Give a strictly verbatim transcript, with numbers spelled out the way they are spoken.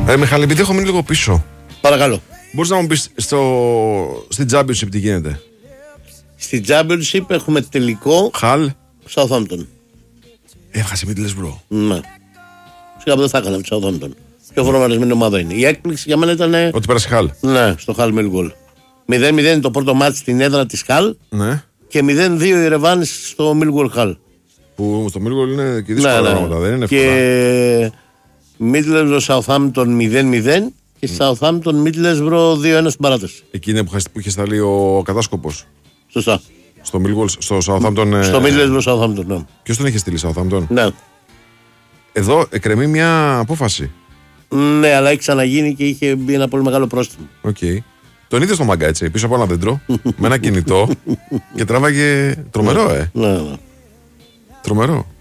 Ε, Μιχάλη, επειδή έχω μείνει λίγο πίσω. Παρακαλώ. Μπορείς να μου πεις στο... στην Championship τι γίνεται? Στην Championship έχουμε τελικό Χαλ. Southampton. Έχασε Middlesbrough. Ναι. Σιγά που δεν θα έκανα τη Southampton. Πιο φορμαρισμένη ομάδα είναι. Η έκπληξη για μένα ήταν. Ότι πέρασε Χαλ. Ναι, στο Χαλ Millwall. μηδέν μηδέν το πρώτο μάτς στην έδρα της Χαλ. Ναι. Και μηδέν δύο η Ρεβάνης στο Millwall Χαλ. Που στο Millwall είναι και δύσκολα ναι, ναι. πράγματα, δεν είναι εύκολα. Και Middlesbrough Southampton μηδέν μηδέν και mm. Southampton Middlesbrough δύο ένα στην παράταση. Εκεί είναι που είχε σταλεί ο κατάσκοπος. Σωστά. Στο Millwall, στο Southampton. Στο Middlesbrough Southampton, ναι. Ποιος τον είχε στείλει, Southampton? Ναι. Εδώ εκκρεμεί μια απόφαση. Ναι, αλλά έχει ξαναγίνει και είχε μπει ένα πολύ μεγάλο πρόστιμο. Οκ. Okay. Τον είδε στο μάγκα έτσι, πίσω από ένα δέντρο, με ένα κινητό και τράβαγε. Τρομερό, ε. Ναι, ναι. Τρομερό.